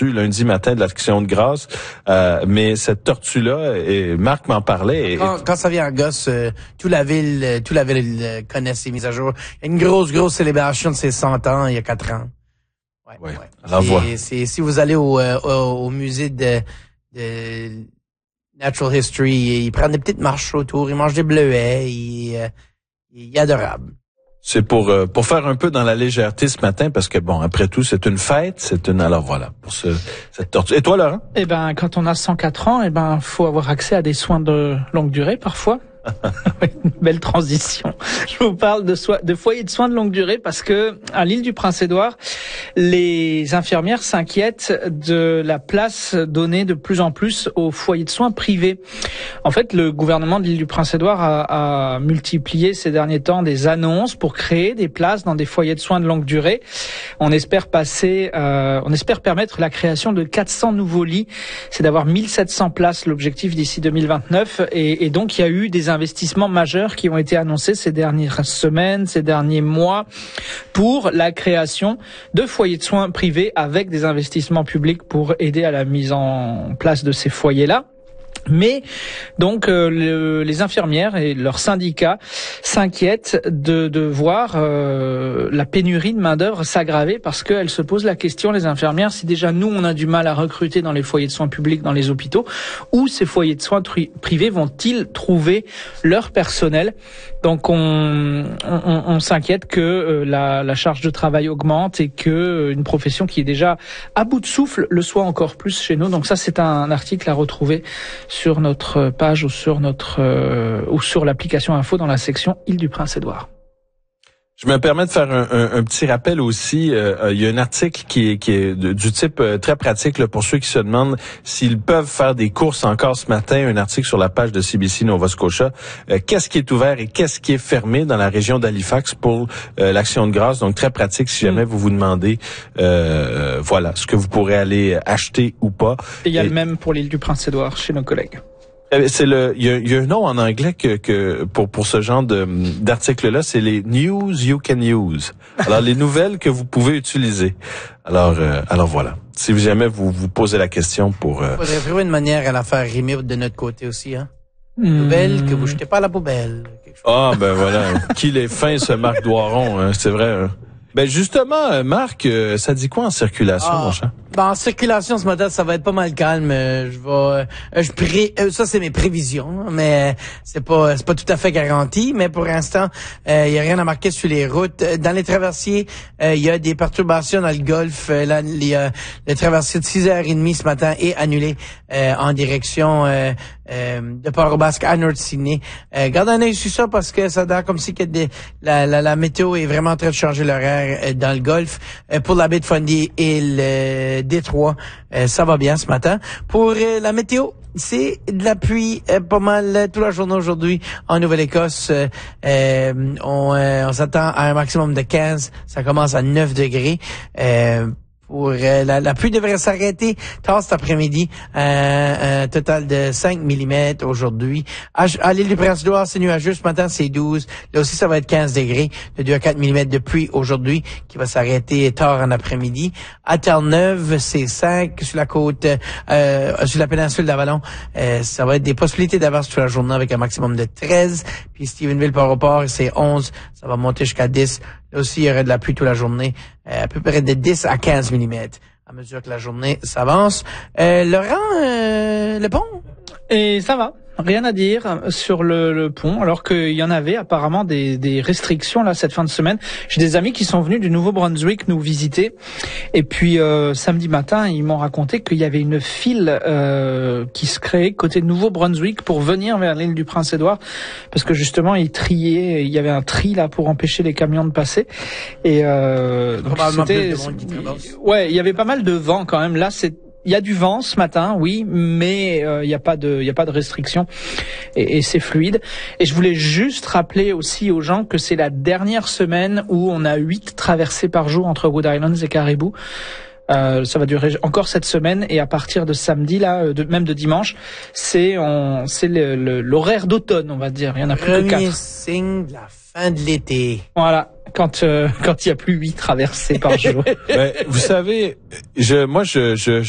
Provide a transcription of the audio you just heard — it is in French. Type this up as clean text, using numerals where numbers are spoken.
tortue lundi matin de l'Action de grâce. Mais cette tortue-là, et Marc m'en parlait. Quand ça vient en gosse, toute la ville connaît ces mises à jour. Il y a une grosse célébration de ses 100 ans il y a 4 ans. Ouais. Alors voilà. Si vous allez au musée de Natural History, ils prennent des petites marches autour, ils mangent des bleuets, il est adorable. C'est pour faire un peu dans la légèreté ce matin, parce que bon, après tout, c'est une fête, alors voilà, pour cette tortue. Et toi, Laurent? Eh ben, quand on a 104 ans, faut avoir accès à des soins de longue durée, parfois. Une belle transition. Je vous parle de foyers de soins de longue durée parce que à l'île du Prince-Édouard, les infirmières s'inquiètent de la place donnée de plus en plus aux foyers de soins privés. En fait, le gouvernement de l'île du Prince-Édouard a multiplié ces derniers temps des annonces pour créer des places dans des foyers de soins de longue durée. On espère permettre la création de 400 nouveaux lits. C'est d'avoir 1700 places l'objectif d'ici 2029 et donc il y a eu des investissements majeurs qui ont été annoncés ces dernières semaines, ces derniers mois pour la création de foyers de soins privés avec des investissements publics pour aider à la mise en place de ces foyers-là. Mais donc les infirmières et leurs syndicats s'inquiètent de voir la pénurie de main-d'œuvre s'aggraver parce qu'elles se posent la question, les infirmières, si déjà nous on a du mal à recruter dans les foyers de soins publics, dans les hôpitaux, où ces foyers de soins privés vont-ils trouver leur personnel? Donc on s'inquiète que la charge de travail augmente et que une profession qui est déjà à bout de souffle le soit encore plus chez nous. Donc ça c'est un article à retrouver sur notre page ou sur l'application info dans la section Île-du-Prince-Édouard. Je me permets de faire un petit rappel aussi. Il y a un article qui est du type très pratique là, pour ceux qui se demandent s'ils peuvent faire des courses encore ce matin. Un article sur la page de CBC Nova Scotia. Qu'est-ce qui est ouvert et qu'est-ce qui est fermé dans la région d'Halifax pour l'Action de grâce. Donc très pratique si jamais vous vous demandez voilà ce que vous pourrez aller acheter ou pas. Et il y a le même pour l'île du Prince-Édouard chez nos collègues. Il y a un nom en anglais que pour ce genre d'article-là, c'est les news you can use. Alors les nouvelles que vous pouvez utiliser. Alors voilà. Si jamais vous posez la question pour. Faudrait trouver une manière à la faire rimer de notre côté aussi, hein. Nouvelle que vous jetez pas à la poubelle. Ah ben voilà. Qu'il est fin ce Marc Doiron, hein, c'est vrai. Hein. Ben justement, Marc, ça dit quoi en circulation, mon chat? Ben, en circulation ce matin, ça va être pas mal calme. Ça c'est mes prévisions, mais c'est pas tout à fait garanti. Mais pour l'instant, il y a rien à marquer sur les routes. Dans les traversiers, il y a des perturbations dans le Golfe. Le traversier de 6h30 ce matin est annulé en direction de Port-au-Basque à North Sydney. Garde un œil sur ça parce que ça donne comme si que la météo est vraiment en train de changer l'horaire dans le Golfe. Pour la baie de Fundy et le Détroit, ça va bien ce matin. Pour la météo, c'est de la pluie pas mal toute la journée aujourd'hui en Nouvelle-Écosse. On s'attend à un maximum de 15. Ça commence à 9 degrés. La pluie devrait s'arrêter tard cet après-midi. Un total de 5 mm aujourd'hui. À l'île du Prince-Édouard, c'est nuageux. Ce matin, c'est 12. Là aussi, ça va être 15 degrés. De 2 à 4 mm de pluie aujourd'hui qui va s'arrêter tard en après-midi. À Terre-Neuve, c'est 5. Sur la côte, sur la péninsule d'Avalon, ça va être des possibilités d'averse toute la journée avec un maximum de 13. Puis Stephenville-Port-au-Port, c'est 11. Ça va monter jusqu'à 10. Là aussi, il y aurait de la pluie toute la journée, à peu près de 10 à 15 mm à mesure que la journée s'avance. Laurent, le pont? Et ça va. Rien à dire sur le pont, alors qu'il y en avait apparemment des restrictions là cette fin de semaine. J'ai des amis qui sont venus du Nouveau-Brunswick nous visiter, et puis samedi matin ils m'ont raconté qu'il y avait une file qui se créait côté Nouveau-Brunswick pour venir vers l'île du Prince-Édouard, parce que justement ils triaient, il y avait un tri là pour empêcher les camions de passer, et donc c'était, ouais, il y avait pas mal de vent quand même là. Il y a du vent ce matin, oui, mais il y a pas de restriction et c'est fluide. Et je voulais juste rappeler aussi aux gens que c'est la dernière semaine où on a 8 traversées par jour entre Rhode Island et Caribou. Ça va durer encore cette semaine, et à partir de samedi là, même de dimanche, c'est l'horaire d'automne, on va dire. Il y en a plus que 4. Premier signe de la fin de l'été. Voilà. Quand il y a plus 8 traversées par jour. Ben, vous savez, je